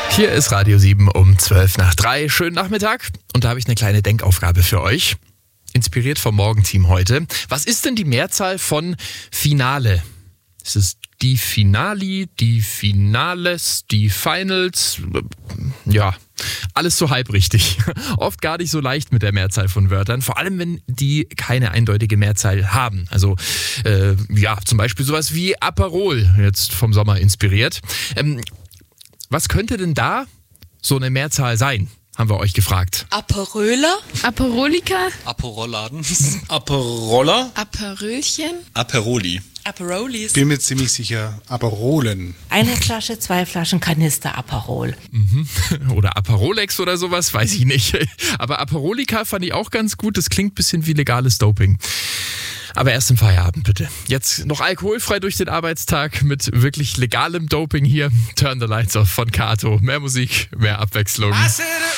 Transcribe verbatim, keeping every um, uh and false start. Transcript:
Hier ist Radio sieben um zwölf nach drei. Schönen Nachmittag. Und da habe ich eine kleine Denkaufgabe für euch. Inspiriert vom Morgenteam heute. Was ist denn die Mehrzahl von Finale? Ist es die Finali, die Finales, die Finals? Ja, alles so halb richtig. Oft gar nicht so leicht mit der Mehrzahl von Wörtern. Vor allem, wenn die keine eindeutige Mehrzahl haben. Also, äh, ja, zum Beispiel sowas wie Aperol, jetzt vom Sommer inspiriert. Ähm, was könnte denn da so eine Mehrzahl sein? Haben wir euch gefragt. Aperöler? Aperolika? Aperoladen. Aperoller? Aperölchen? Aperoli. Aperolis. Bin mir ziemlich sicher. Aperolen. Eine Flasche, zwei Flaschen Kanister Aperol. Mhm. Oder Aperolex oder sowas, weiß ich nicht. Aber Aperolika fand ich auch ganz gut. Das klingt ein bisschen wie legales Doping. Aber erst im Feierabend bitte. Jetzt noch alkoholfrei durch den Arbeitstag mit wirklich legalem Doping hier. Turn the Lights Off von Kato. Mehr Musik, mehr Abwechslung.